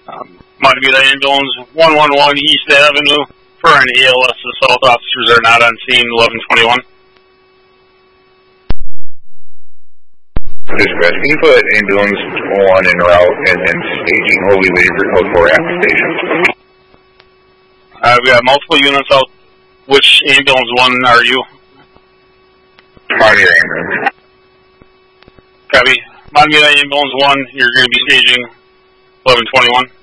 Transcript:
Montevideo Ambulance 111 East Avenue for an ALS assault. Officers are not on scene. 1121. Dispatch, can you put ambulance 1 en route and then staging while we wait for code 4 at the station? We got multiple units out. Which ambulance 1 are you? Montevideo Ambulance. Copy. Montevideo Ambulance 1, you're going to be staging 1121.